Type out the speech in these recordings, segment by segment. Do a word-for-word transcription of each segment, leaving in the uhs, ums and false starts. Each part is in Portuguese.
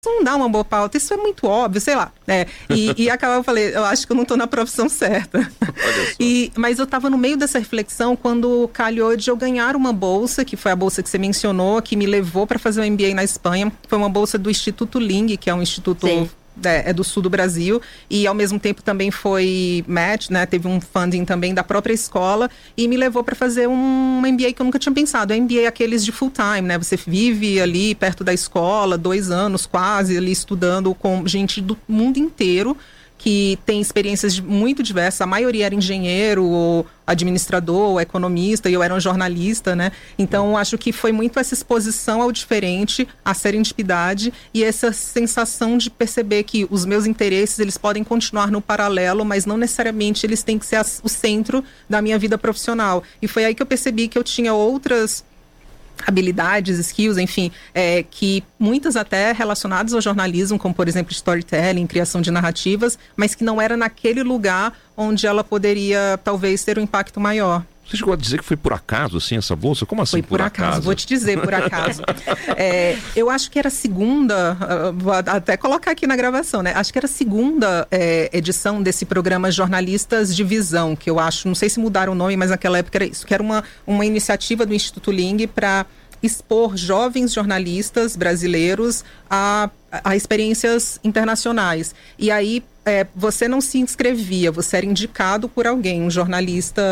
não dá uma boa pauta, isso é muito óbvio, sei lá. É, e, e acabava, eu falei, eu acho que eu não tô na profissão certa. E, mas eu tava no meio dessa reflexão quando calhou de eu ganhar uma bolsa, que foi a bolsa que você mencionou, que me levou para fazer o M B A na Espanha. Foi uma bolsa do Instituto Ling, que é um instituto... Sim. É, é do sul do Brasil, e ao mesmo tempo também foi match, né, teve um funding também da própria escola, e me levou para fazer um M B A que eu nunca tinha pensado. M B A aqueles de full time, né, você vive ali perto da escola, dois anos quase ali estudando com gente do mundo inteiro, que tem experiências muito diversas. A maioria era engenheiro, ou administrador, ou economista, e eu era um jornalista, né? Então, acho que foi muito essa exposição ao diferente, à serendipidade, e essa sensação de perceber que os meus interesses, eles podem continuar no paralelo, mas não necessariamente eles têm que ser o centro da minha vida profissional. E foi aí que eu percebi que eu tinha outras habilidades, skills, enfim, é, que muitas até relacionadas ao jornalismo, como por exemplo storytelling, criação de narrativas, mas que não era naquele lugar onde ela poderia talvez ter um impacto maior. Você chegou a dizer que foi por acaso, assim, essa bolsa? Como assim foi por, por acaso? acaso? Vou te dizer, por acaso. é, eu acho que era a segunda, uh, vou até colocar aqui na gravação, né? Acho que era a segunda é, edição desse programa Jornalistas de Visão, que eu acho, não sei se mudaram o nome, mas naquela época era isso, que era uma, uma iniciativa do Instituto Ling para expor jovens jornalistas brasileiros a, a experiências internacionais. E aí, é, você não se inscrevia, você era indicado por alguém, um jornalista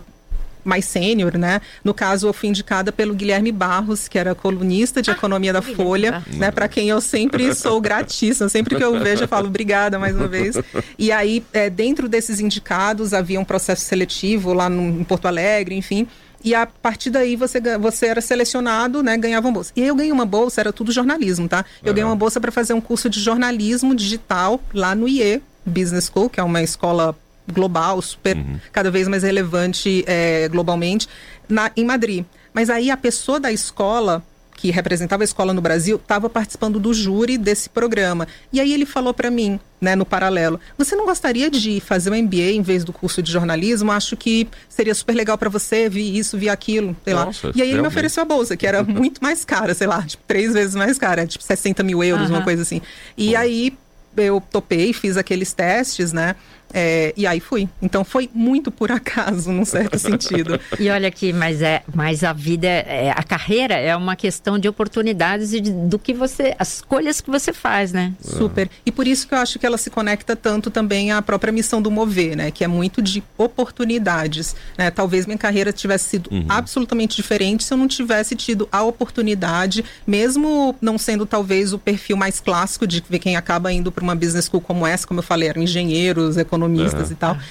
mais sênior, né? No caso, eu fui indicada pelo Guilherme Barros, que era colunista de ah, economia da Folha, né? Para quem eu sempre sou gratíssima, sempre que eu vejo eu falo obrigada mais uma vez. E aí, é, dentro desses indicados, havia um processo seletivo lá no, em Porto Alegre, enfim. E a partir daí você, você era selecionado, né? Ganhava uma bolsa. E aí eu ganhei uma bolsa, era tudo jornalismo, tá? Eu uhum. ganhei uma bolsa para fazer um curso de jornalismo digital lá no I E Business School, que é uma escola global, super, uhum. cada vez mais relevante é, globalmente, na, em Madrid. Mas aí a pessoa da escola, que representava a escola no Brasil, estava participando do júri desse programa. E aí ele falou para mim, né, no paralelo, você não gostaria de fazer um M B A em vez do curso de jornalismo? Acho que seria super legal para você, vi isso, vi aquilo, sei Nossa, lá. E aí ele realmente me ofereceu a bolsa, que era muito mais cara, sei lá, tipo, três vezes mais cara, tipo sessenta mil euros, uhum. uma coisa assim. E Bom. aí eu topei, fiz aqueles testes, né? É, e aí fui. Então foi muito por acaso, num certo sentido. E olha aqui, mas, é, mas a vida, é, a carreira é uma questão de oportunidades e de, do que você, as escolhas que você faz, né? Super. E por isso que eu acho que ela se conecta tanto também à própria missão do Mover, né? Que é muito de oportunidades, né? Talvez minha carreira tivesse sido uhum. absolutamente diferente se eu não tivesse tido a oportunidade, mesmo não sendo talvez o perfil mais clássico de quem acaba indo para uma business school como essa, como eu falei, eram engenheiros, economistas, economistas uhum. e tal,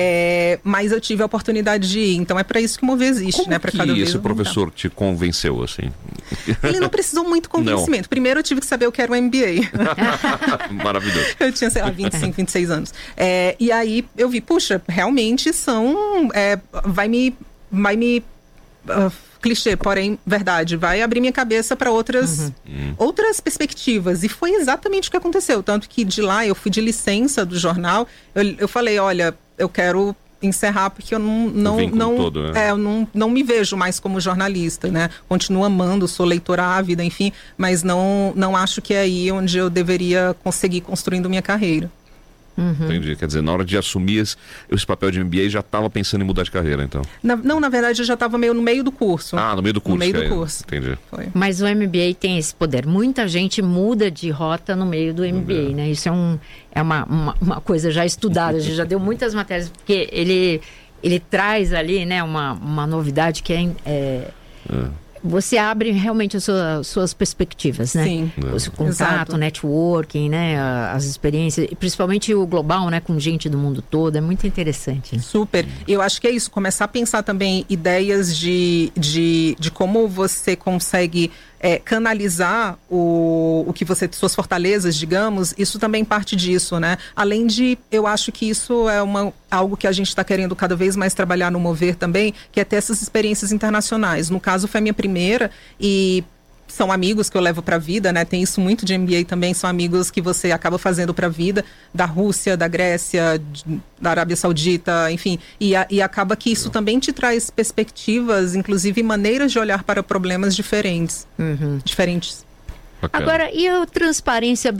é, mas eu tive a oportunidade de ir, então é para isso que o Mover existe, Como né? Para cada vez esse professor aumentar. Te convenceu, assim? Ele não precisou muito convencimento. Não. Primeiro eu tive que saber o que era o M B A. Maravilhoso. Eu tinha, sei lá, vinte e cinco, vinte e seis anos. É, e aí eu vi, puxa, realmente são, é, vai me, vai me uh, clichê, porém verdade, vai abrir minha cabeça para outras, uhum. outras perspectivas. E foi exatamente o que aconteceu. Tanto que de lá eu fui de licença do jornal. Eu, eu falei, olha, eu quero encerrar porque eu não não não, todo, né? é, eu não não me vejo mais como jornalista, né? Continuo amando, sou leitora ávida, enfim, mas não não acho que é aí onde eu deveria conseguir construindo minha carreira. Uhum. Entendi, quer dizer, na hora de assumir esse, esse papel de M B A já estava pensando em mudar de carreira, então? Na, não, na verdade eu já estava meio no meio do curso. Ah, no meio do curso. No meio do é, curso. Entendi. Foi. Mas o M B A tem esse poder. Muita gente muda de rota no meio do M B A, M B A. Né? Isso é, um, é uma, uma, uma coisa já estudada, a gente já deu muitas matérias, porque ele, ele traz ali, né, uma, uma novidade que é... é... é. Você abre realmente as suas, suas perspectivas, né? Sim. O seu contato, Exato. networking, né? As experiências, principalmente o global, né? Com gente do mundo todo, é muito interessante. Super. Eu acho que é isso, começar a pensar também ideias de, de, de como você consegue é, canalizar o, o que você, suas fortalezas, digamos, isso também parte disso, né? Além de, eu acho que isso é uma, algo que a gente está querendo cada vez mais trabalhar no Mover também, que é ter essas experiências internacionais. No caso, foi a minha primeira e são amigos que eu levo para a vida, né? Tem isso muito de M B A também, são amigos que você acaba fazendo para a vida, da Rússia, da Grécia, de, da Arábia Saudita, enfim. E, a, e acaba que isso também te traz perspectivas, inclusive maneiras de olhar para problemas diferentes. Uhum. Diferentes. Bacana. Agora, e a transparência